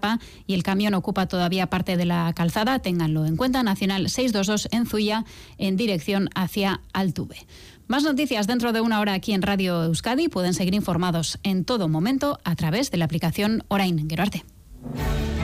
etapa y el camión ocupa todavía parte de la calzada. Ténganlo en cuenta. Nacional 622 en Zuia, en dirección hacia Altuve. Más noticias dentro de una hora aquí en Radio Euskadi. Pueden seguir informados en todo momento a través de la aplicación Orain. Gero arte.